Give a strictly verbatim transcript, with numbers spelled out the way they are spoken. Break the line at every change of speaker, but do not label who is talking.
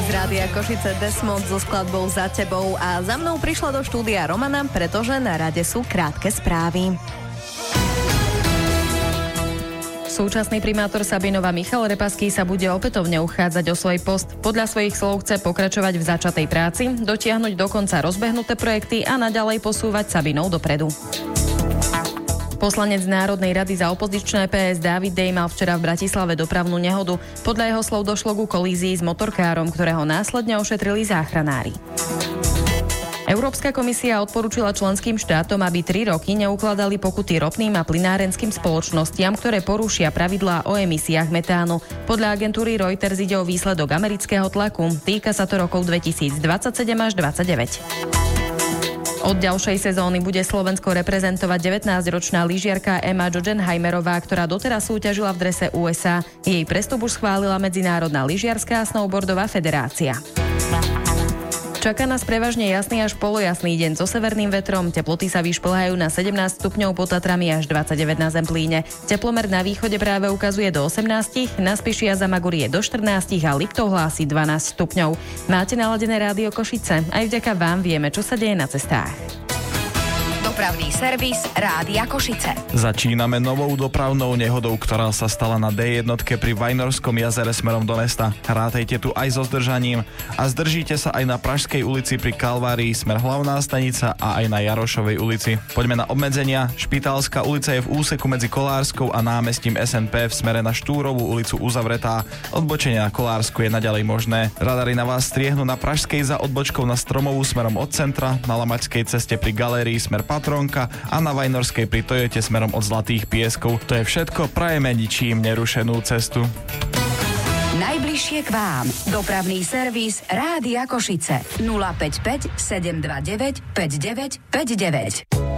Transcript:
Z Rádia Košice Desmond so skladbou Za tebou a za mnou prišla do štúdia Romana, pretože na rade sú krátke správy. Súčasný primátor Sabinova Michal Repaský sa bude opätovne uchádzať o svoj post. Podľa svojich slov chce pokračovať v začatej práci, dotiahnuť do konca rozbehnuté projekty a naďalej posúvať Sabinov dopredu. Poslanec Národnej rady za opozičné pé es Dávid Dej mal včera v Bratislave dopravnú nehodu. Podľa jeho slov došlo ku kolízii s motorkárom, ktorého následne ošetrili záchranári. Európska komisia odporúčila členským štátom, aby tri roky neukladali pokuty ropným a plynárenským spoločnostiam, ktoré porušia pravidlá o emisiách metánu. Podľa agentúry Reuters ide o výsledok amerického tlaku. Týka sa to rokov dvetisícdvadsaťsedem až dvadsaťdeväť. Od ďalšej sezóny bude Slovensko reprezentovať devätnásťročná lyžiarka Emma Džodženhajmerová, ktorá doteraz súťažila v drese ú es á. Jej prestup už schválila Medzinárodná lyžiarská a snowboardová federácia. Čaká nás prevažne jasný až polojasný deň so severným vetrom. Teploty sa vyšplhajú na sedemnásť stupňov, pod Tatrami až dvadsaťdeväť na Zemplíne. Teplomer na východe práve ukazuje do osemnásť, na Spiši a Zamagorie do štrnásť a Liptov hlási dvanásť stupňov. Máte naladené Rádio Košice? Aj vďaka vám vieme, čo sa deje na cestách.
Dopravný servis Rádia Košice.
Začíname novou dopravnou nehodou, ktorá sa stala na dé jedna pri Vajnorskom jazere smerom do mesta. Rátejte tu aj so zdržaním a zdržíte sa aj na Pražskej ulici pri Kalvárii smer Hlavná stanica a aj na Jarošovej ulici. Poďme na obmedzenia. Špitálska ulica je v úseku medzi Kolárskou a námestím es en pé v smere na Štúrovú ulicu uzavretá. Odbočenie na Kolársku je naďalej možné. Radary na vás striehnú na Pražskej za odbočkou na Stromovú smerom od centra, na Lamačskej ceste pri Galérii smer Patronka a na Vajnorskej pri Toyote smerom od Zlatých Pieskov. To je všetko, prajeme ničím nerušenú cestu.
Najbližšie k vám. Dopravný servis Rádia Košice. nula päť päť sedem dva deväť päť deväť päť deväť.